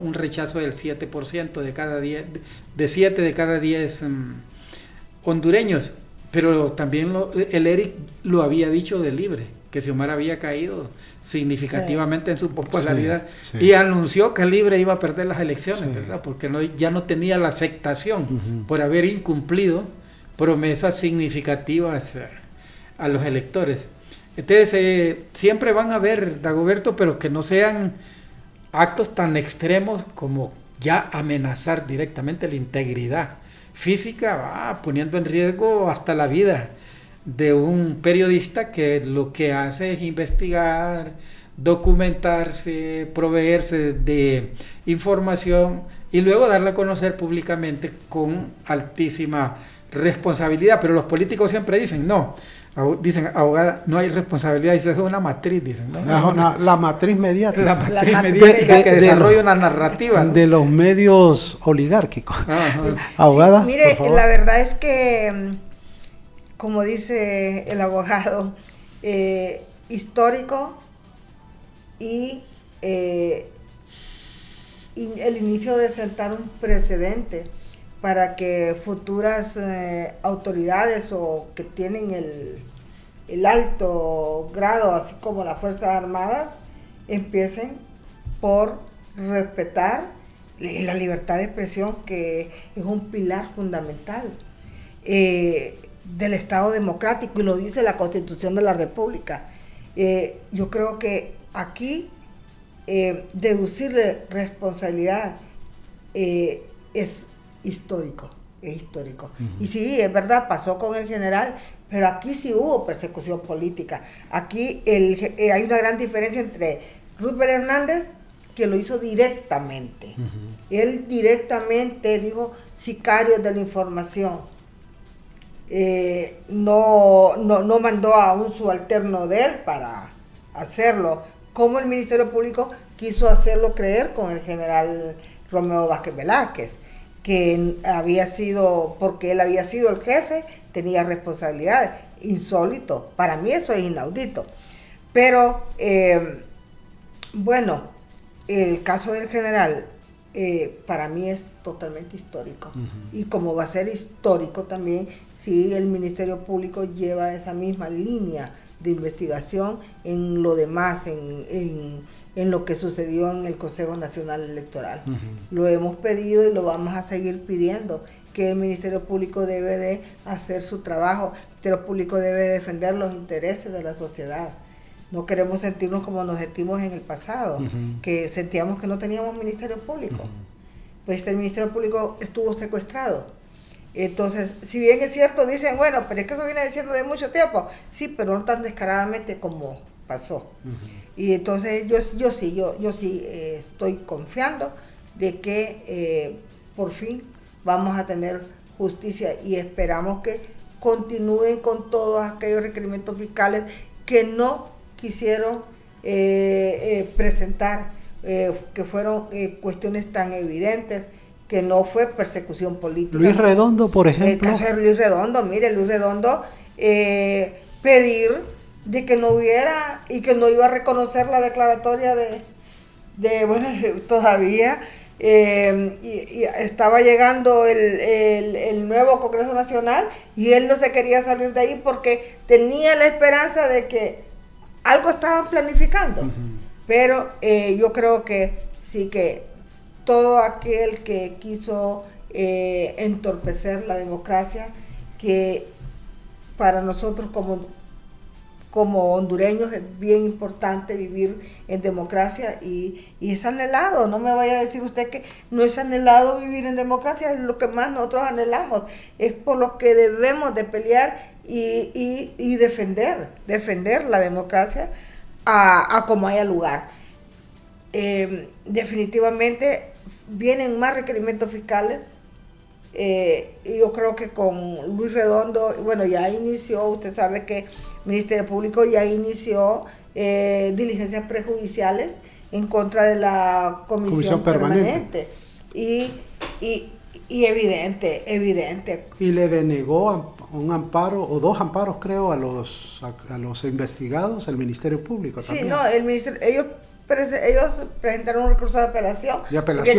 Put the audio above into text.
un rechazo del 7% de cada 10, de 7 de cada 10 hondureños. Pero también el Eric lo había dicho de libre, que Xiomara había caído significativamente en su popularidad, y anunció que Libre iba a perder las elecciones, ¿verdad? Porque ya no tenía la aceptación por haber incumplido promesas significativas a los electores. Entonces siempre van a haber, Dagoberto, pero que no sean actos tan extremos como ya amenazar directamente la integridad física, poniendo en riesgo hasta la vida de un periodista que lo que hace es investigar, documentarse, proveerse de información y luego darla a conocer públicamente con altísima responsabilidad. Pero los políticos siempre dicen, no, dicen, abogada, no hay responsabilidad, es una matriz, dicen, ¿no? La matriz mediática. La matriz mediática que desarrolla una narrativa, ¿no? De los medios oligárquicos. Abogada, sí, mire, la verdad es que, como dice el abogado, histórico y el inicio de sentar un precedente para que futuras autoridades o que tienen el alto grado, así como las Fuerzas Armadas, empiecen por respetar la libertad de expresión, que es un pilar fundamental del Estado democrático, y lo dice la Constitución de la República. Yo creo que aquí deducirle responsabilidad es histórico. Y sí, es verdad, pasó con el general, pero aquí sí hubo persecución política. Aquí hay una gran diferencia entre Rupert Hernández, que lo hizo directamente. Él directamente dijo sicarios de la información. No mandó a un subalterno de él para hacerlo, como el Ministerio Público quiso hacerlo creer con el general Romeo Vázquez Velázquez, que había sido, porque él había sido el jefe, tenía responsabilidades. Insólito, para mí eso es inaudito. Pero bueno, el caso del general para mí es totalmente histórico. Y como va a ser histórico también si el Ministerio Público lleva esa misma línea de investigación en lo demás, en lo que sucedió en el Consejo Nacional Electoral. Lo hemos pedido y lo vamos a seguir pidiendo, que el Ministerio Público debe de hacer su trabajo. El Ministerio Público debe defender los intereses de la sociedad. No queremos sentirnos como nos sentimos en el pasado, que sentíamos que no teníamos Ministerio Público. Pues el Ministerio Público estuvo secuestrado. Entonces, si bien es cierto, dicen, bueno, pero es que eso viene diciendo de mucho tiempo. Sí, pero no tan descaradamente como pasó. Y entonces yo sí estoy confiando de que por fin vamos a tener justicia, y esperamos que continúen con todos aquellos requerimientos fiscales que no quisieron presentar, que fueron cuestiones tan evidentes, que no fue persecución política. Luis Redondo, por ejemplo. El caso de Luis Redondo, mire, Luis Redondo pedir de que no hubiera y que no iba a reconocer la declaratoria de bueno, todavía y estaba llegando el nuevo Congreso Nacional, y él no se quería salir de ahí porque tenía la esperanza de que algo estaban planificando. Pero yo creo que sí, que todo aquel que quiso entorpecer la democracia, que para nosotros como hondureños es bien importante vivir en democracia, y es anhelado. No me vaya a decir usted que no es anhelado vivir en democracia, es lo que más nosotros anhelamos, es por lo que debemos de pelear y defender la democracia a como haya lugar. Definitivamente vienen más requerimientos fiscales. Yo creo que con Luis Redondo, bueno, ya inició, usted sabe que el Ministerio Público ya inició diligencias prejudiciales en contra de la Comisión Permanente. Y evidente. Y le denegó un amparo, o 2 amparos creo, a los investigados, el Ministerio Público también. Sí, no, el Ministerio, ellos presentaron un recurso de apelación.